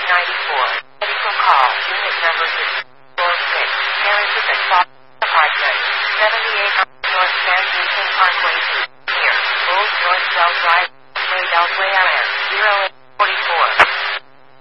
Medical call. Unit number 646. Elizabeth Fox Apartment. 78 North Transmission Parkway. Near Old North South Drive. Beltway IM 0844.